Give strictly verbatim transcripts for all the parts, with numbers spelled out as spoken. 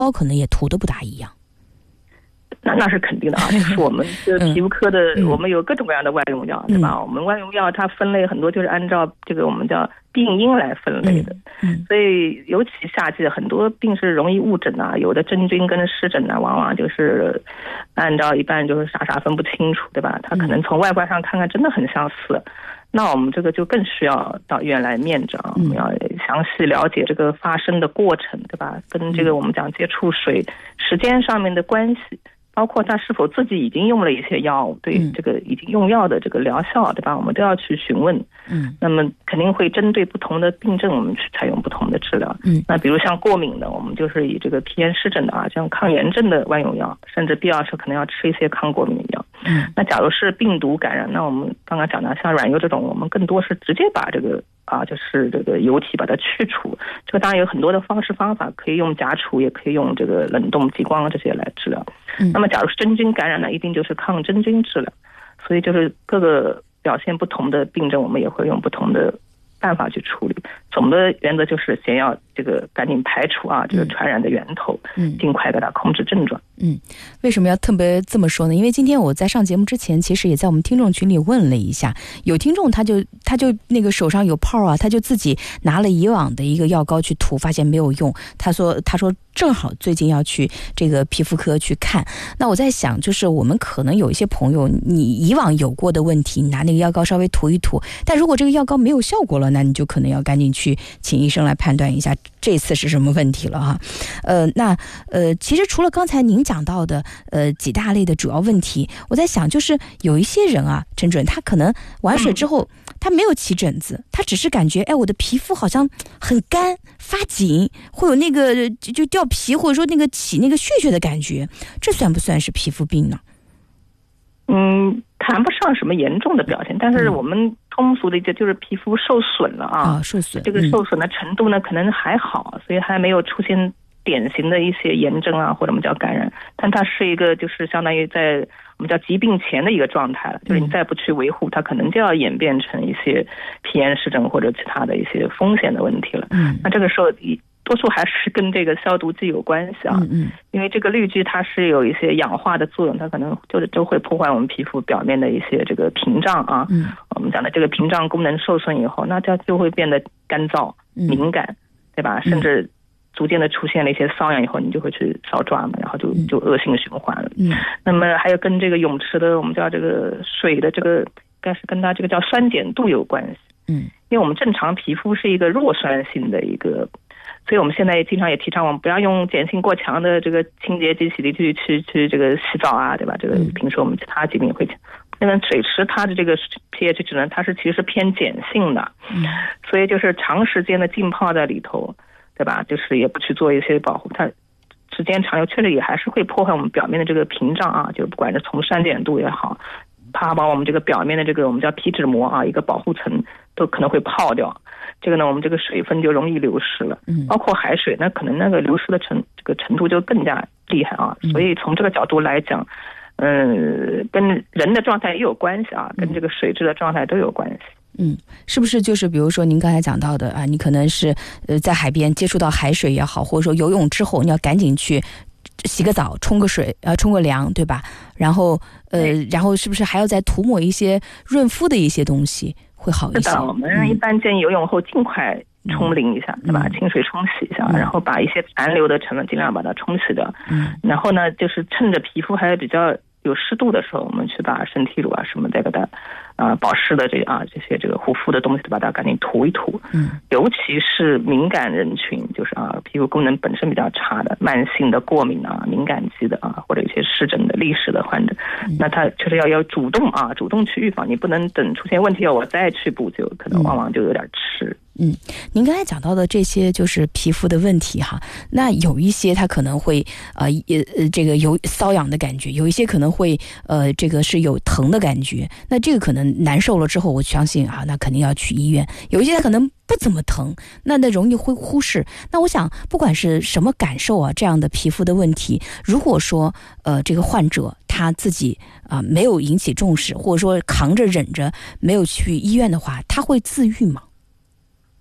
可能也涂的不大一样。 那那是肯定的啊，就是我们这皮肤科的、 嗯、 我们有各种各样的外用药，对吧？我们外用药它分类很多，就是按照这个我们叫病因来分类的。 嗯， 所以尤其夏季很多病是容易误诊啊，有的真菌跟湿疹啊，往往就是按照一般就是傻傻分不清楚，对吧？它可能从外观上看看真的很相似。那我们这个就更需要到医院来面诊，我们要详细了解这个发生的过程，对吧？跟这个我们讲接触水时间上面的关系，包括他是否自己已经用了一些药物，对这个已经用药的这个疗效，对吧？我们都要去询问。嗯，那么肯定会针对不同的病症，我们去采用不同的治疗。嗯，那比如像过敏的，我们就是以这个皮炎湿疹的啊，像抗炎症的外用药，甚至必要时可能要吃一些抗过敏的药。嗯，那假如是病毒感染，那我们刚刚讲的像软疣这种，我们更多是直接把这个啊，就是这个疣体把它去除。这个当然有很多的方式方法，可以用夹除，也可以用这个冷冻激光这些来治疗。嗯，那么假如是真菌感染呢，一定就是抗真菌治疗。所以就是各个表现不同的病症，我们也会用不同的办法去处理。总的原则就是先要这个赶紧排除啊这个传染的源头，嗯，尽快给它控制症状。 嗯，为什么要特别这么说呢？因为今天我在上节目之前，其实也在我们听众群里问了一下，有听众他就他就那个手上有泡啊，他就自己拿了以往的一个药膏去涂，发现没有用。他说他说正好最近要去这个皮肤科去看。那我在想，就是我们可能有一些朋友，你以往有过的问题，你拿那个药膏稍微涂一涂，但如果这个药膏没有效果了，那你就可能要赶紧去请医生来判断一下这次是什么问题了哈。呃，那呃，其实除了刚才您讲到的呃几大类的主要问题，我在想就是有一些人啊，陈主任他可能玩水之后、嗯、他没有起疹子，他只是感觉哎我的皮肤好像很干发紧，会有那个就掉皮或者说那个起那个血血的感觉，这算不算是皮肤病呢？ 嗯，谈不上什么严重的表现，但是我们通俗的一个就是皮肤受损了啊， 哦、受损， 这个受损的程度呢、嗯、可能还好，所以还没有出现典型的一些炎症啊或者我们叫感染，但它是一个就是相当于在我们叫疾病前的一个状态了，就是你再不去维护它可能就要演变成一些皮炎湿疹或者其他的一些风险的问题了。嗯，那这个时候多数还是跟这个消毒剂有关系啊，嗯嗯，因为这个氯剂它是有一些氧化的作用，它可能就就会破坏我们皮肤表面的一些这个屏障啊，嗯，我们讲的这个屏障功能受损以后，那它就会变得干燥、敏感，对吧？甚至逐渐的出现了一些瘙痒以后，你就会去搔抓嘛，然后就就恶性循环了。嗯，那么还有跟这个泳池的我们叫这个水的这个，该是跟它这个叫酸碱度有关系。嗯，因为我们正常皮肤是一个弱酸性的一个。所以我们现在也经常也提倡我们不要用碱性过强的这个清洁剂、洗涤剂去去这个洗澡啊，对吧？这个平时我们其他疾病也会讲。那么水池它的这个 pH 值呢，它是其实是偏碱性的，嗯，所以就是长时间的浸泡在里头，对吧？就是也不去做一些保护，它时间长了确实也还是会破坏我们表面的这个屏障啊，就不管是从酸碱度也好，怕把我们这个表面的这个我们叫皮脂膜啊一个保护层都可能会泡掉。这个呢，我们这个水分就容易流失了，嗯，包括海水，那可能那个流失的程这个程度就更加厉害啊。所以从这个角度来讲，嗯，跟人的状态也有关系啊，跟这个水质的状态都有关系。 嗯，是不是就是比如说您刚才讲到的啊，你可能是呃在海边接触到海水也好，或者说游泳之后你要赶紧去洗个澡、冲个水、呃冲个凉，对吧？然后呃，然后是不是还要再涂抹一些润肤的一些东西？会好一些。 是的，我们一般建议游泳后尽快冲淋一下，嗯、对吧？清水冲洗一下，嗯、然后把一些残留的成分尽量把它冲洗掉。嗯，然后呢，就是趁着皮肤还比较有湿度的时候，我们去把身体乳啊什么再给它啊、呃、保湿的这啊这些这个护肤的东西，把它赶紧涂一涂。嗯，尤其是敏感人群，就是啊皮肤功能本身比较差的、慢性的过敏啊、敏感肌的啊，或者一些湿疹的历史的患者，嗯、那他确实要要主动啊，主动去预防，你不能等出现问题了我再去补救，可能往往就有点迟。 嗯，您刚才讲到的这些就是皮肤的问题哈，那有一些它可能会呃呃这个有瘙痒的感觉，有一些可能会呃这个是有疼的感觉，那这个可能难受了之后，我相信啊，那肯定要去医院。有一些它可能不怎么疼，那那容易会忽视。那我想不管是什么感受啊，这样的皮肤的问题，如果说呃这个患者他自己啊、呃、没有引起重视，或者说扛着忍着没有去医院的话，他会自愈吗？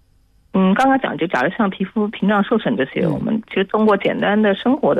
嗯，刚刚讲就假如像皮肤屏障受损这些， 嗯、 我们其实通过简单的生活的